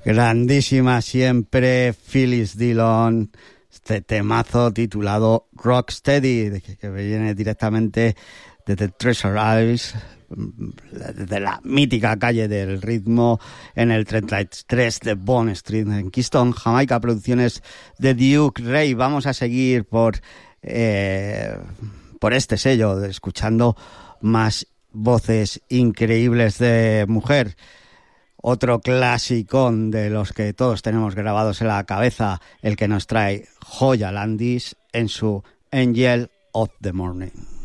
Grandísima siempre Phyllis Dillon, este temazo titulado Rocksteady, que viene directamente de The Treasure Isles, de la mítica calle del ritmo en el 33 de Bond Street en Kingston, Jamaica, producciones de Duke Ray. Vamos a seguir por este sello, escuchando más voces increíbles de mujer. Otro clasicón de los que todos tenemos grabados en la cabeza, el que nos trae Joya Landis en su Angel of the Morning.